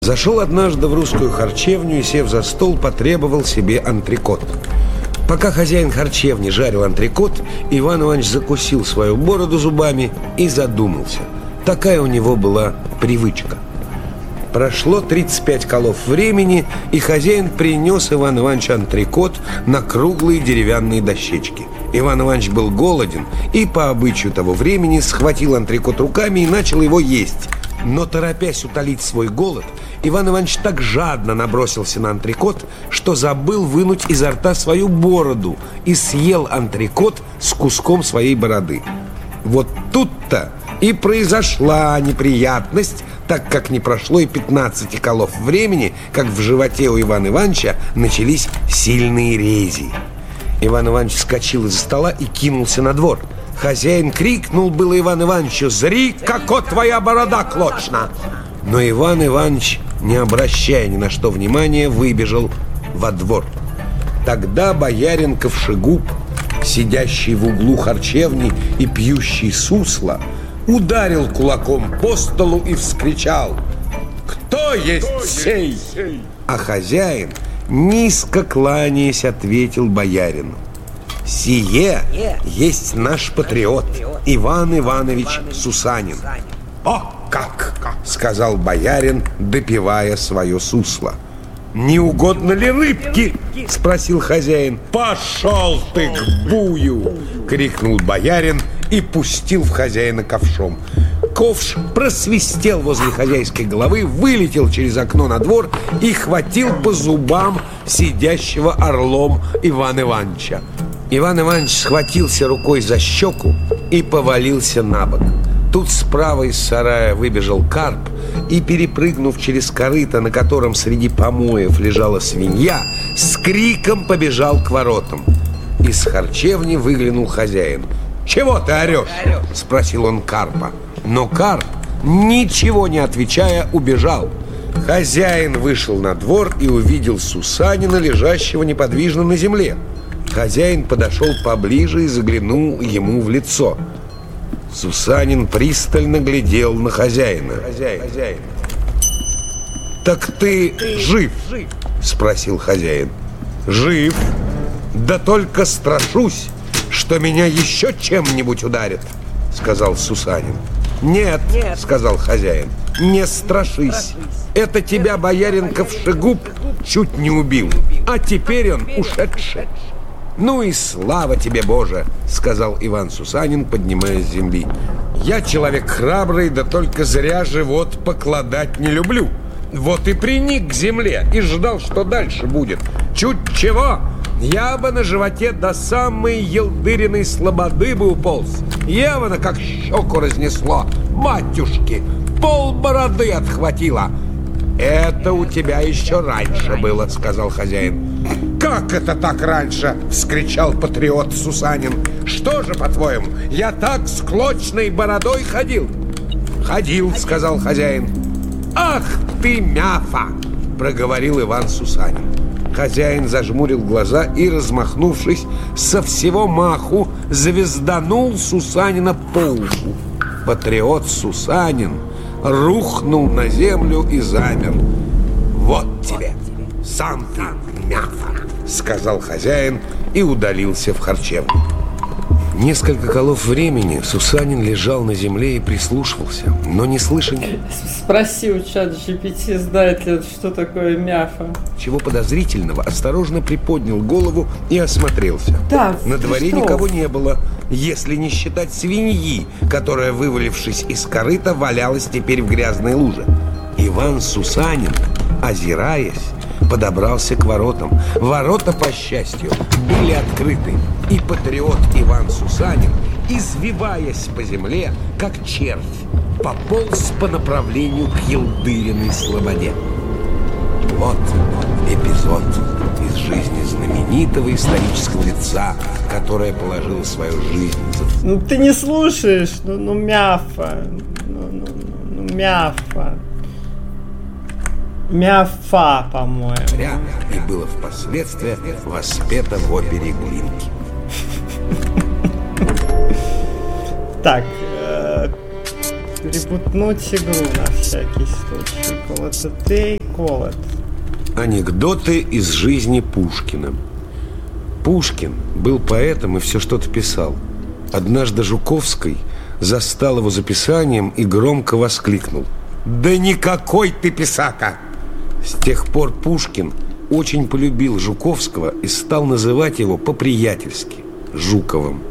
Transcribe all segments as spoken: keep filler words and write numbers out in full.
Зашел однажды в русскую харчевню и, сев за стол, потребовал себе антрекот. Пока хозяин харчевни жарил антрекот, Иван Иванович закусил свою бороду зубами и задумался. Такая у него была привычка. Прошло тридцать пять колов времени, и хозяин принес Ивану Ивановичу антрекот на круглые деревянные дощечки. Иван Иванович был голоден и, по обычаю того времени, схватил антрекот руками и начал его есть. Но, торопясь утолить свой голод, Иван Иванович так жадно набросился на антрекот, что забыл вынуть изо рта свою бороду и съел антрекот с куском своей бороды. Вот тут-то и произошла неприятность, так как не прошло и пятнадцати колов времени, как в животе у Ивана Ивановича начались сильные рези. Иван Иванович вскочил из-за стола и кинулся на двор. Хозяин крикнул было Ивану Ивановичу: «Зри, како твоя борода клочна!» Но Иван Иванович, не обращая ни на что внимания, выбежал во двор. Тогда боярин Ковшегуб, сидящий в углу харчевни и пьющий сусло, ударил кулаком по столу и вскричал: «Кто есть сей?» А хозяин, низко кланяясь, ответил боярину: «Сие есть наш патриот Иван Иванович Сусанин». «О, как!» — сказал боярин, допивая свое сусло. «Не угодно ли рыбки?» — спросил хозяин. «Пошел ты к бую!» — крикнул боярин и пустил в хозяина ковшом. Ковш просвистел возле хозяйской головы, вылетел через окно на двор и хватил по зубам сидящего орлом Ивана Ивановича. Иван Иванович схватился рукой за щеку и повалился на бок. Тут справа из сарая выбежал карп и, перепрыгнув через корыто, на котором среди помоев лежала свинья, с криком побежал к воротам. Из харчевни выглянул хозяин. «Чего ты орешь?» — спросил он карпа. Но карп, ничего не отвечая, убежал. Хозяин вышел на двор и увидел Сусанина, лежащего неподвижно на земле. Хозяин подошел поближе и заглянул ему в лицо. Сусанин пристально глядел на хозяина. «Хозяин. Так ты жив?» — спросил хозяин. «Жив. Да только страшусь, что меня еще чем-нибудь ударит», — сказал Сусанин. «Нет, — сказал хозяин, — не страшись. Это тебя боярин Ковшегуб чуть не убил, а теперь он ушедший». «Ну и слава тебе, Боже!» — сказал Иван Сусанин, поднимаясь с земли. «Я человек храбрый, да только зря живот покладать не люблю. Вот и приник к земле и ждал, что дальше будет. Чуть чего, я бы на животе до самой елдыриной слободы бы уполз. Явно как щеку разнесло. Батюшки, пол бороды отхватило». «Это у тебя еще раньше было», — сказал хозяин. «Как это так раньше?» — вскричал патриот Сусанин. «Что же, по-твоему, я так с клочной бородой ходил?» «Ходил», — сказал хозяин. «Ах ты, мяфа!» — проговорил Иван Сусанин. Хозяин зажмурил глаза и, размахнувшись, со всего маху звезданул Сусанина по уху. Патриот Сусанин рухнул на землю и замер. «Вот тебе, сам ты, мяфа!» — сказал хозяин и удалился в харчевню. Несколько колов времени Сусанин лежал на земле и прислушивался, но не слыша ни... Спроси у чат джи пи ти, знает ли, что такое мяфа. Чего подозрительного, осторожно приподнял голову и осмотрелся. Да, на дворе что? Никого не было, если не считать свиньи, которая, вывалившись из корыта, валялась теперь в грязной луже. Иван Сусанин, озираясь, подобрался к воротам. Ворота, по счастью, были открыты, и патриот Иван Сусанин, извиваясь по земле, как червь, пополз по направлению к елдыриной слободе. Вот эпизод из жизни знаменитого исторического лица, которое положило свою жизнь за... Ну ты не слушаешь, ну, ну мяфа, ну, ну, ну, ну мяфа. Мяфа, по-моему. И было впоследствии воспето в опере Глинки. Так, э, Ребутнуть игру на всякий случай. Колототей, колот. Анекдоты из жизни Пушкина. Пушкин был поэтом и все что-то писал. Однажды Жуковский застал его за писанием и громко воскликнул: «Да никакой ты писака!» С тех пор Пушкин очень полюбил Жуковского и стал называть его по-приятельски Жуковым.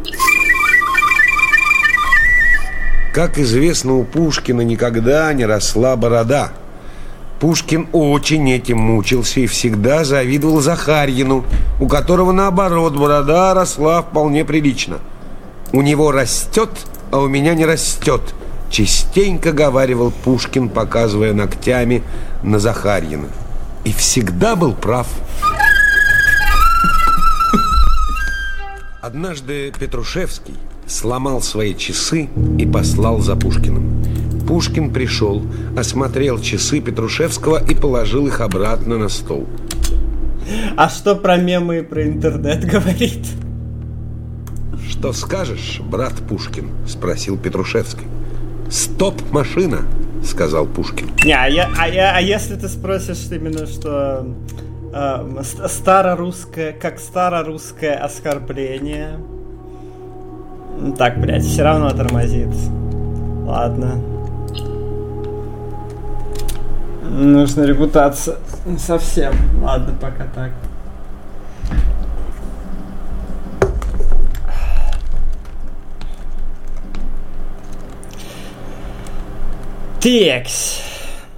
Как известно, у Пушкина никогда не росла борода. Пушкин очень этим мучился и всегда завидовал Захарьину, у которого, наоборот, борода росла вполне прилично. «У него растет, а у меня не растет», частенько говаривал Пушкин, показывая ногтями на Захарьина. И всегда был прав. Однажды Петрушевский сломал свои часы и послал за Пушкиным. Пушкин пришел, осмотрел часы Петрушевского и положил их обратно на стол. А что про мемы и про интернет говорит? «Что скажешь, брат Пушкин?» — спросил Петрушевский. «Стоп, машина!» — сказал Пушкин. Не, а, я, а, я, а если ты спросишь именно, что э, старорусское, как старорусское оскорбление. Так, блядь, все равно тормозит. Ладно. Нужно репутация. Совсем. Ладно, пока так. Текс.